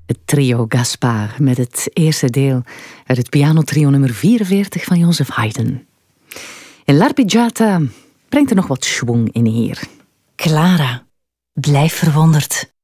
Het trio Gaspard met het eerste deel uit het pianotrio nummer 44 van Joseph Haydn. En L'Arpeggiata brengt er nog wat schwung in hier. Clara, blijf verwonderd.